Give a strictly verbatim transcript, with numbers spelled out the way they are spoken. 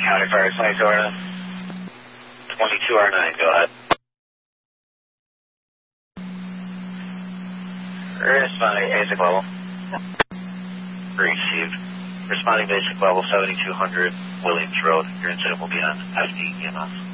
County Fire, twenty-two R nine. twenty-two R nine, go ahead. Responding basic level. Received. Responding basic level seventy-two hundred Williams Road. Your incident will be on F D E M S.